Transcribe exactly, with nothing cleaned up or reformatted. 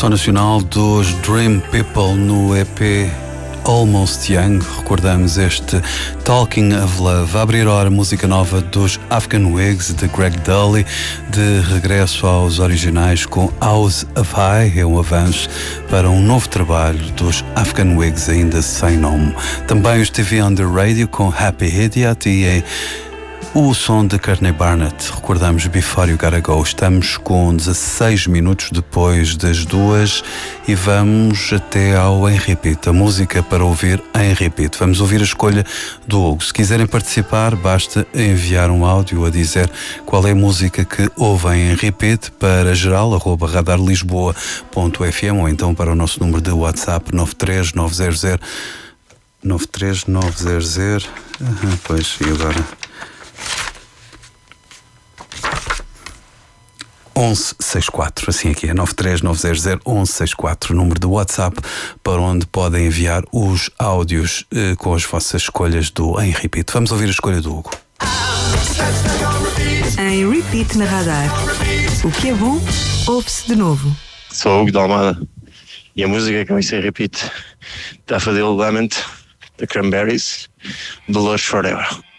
Som nacional dos Dream People no E P Almost Young. Recordamos este Talking of Love. A abrir a hora, música nova dos Afghan Wigs, de Greg Dully, de regresso aos originais com House of High. É um avanço para um novo trabalho dos Afghan Wigs, ainda sem nome. Também os T V on the Radio com Happy Idiot e é o som de Courtney Barnett. Recordamos Before You Gotta Go. Estamos com dezasseis minutos depois das duas e vamos até ao Em Repeat, a música para ouvir em repeat. Vamos ouvir a escolha do Hugo. Se quiserem participar, basta enviar um áudio a dizer qual é a música que ouvem em repeat para geral arroba radar lisboa ponto f m ou então para o nosso número de WhatsApp nove três nove zero zero nove três nove zero zero. Uhum, pois, e agora? onze sessenta e quatro, assim aqui é nove três nove zero zero onze sessenta e quatro, número de WhatsApp para onde podem enviar os áudios eh, com as vossas escolhas do Em Repeat. Vamos ouvir a escolha do Hugo. Em Repeat na Radar. O que é bom, ouve-se de novo. Sou o Hugo de Almada e a música que eu ouço em Repeat está a fazer o Lament, The Cranberries, Dolores Forever.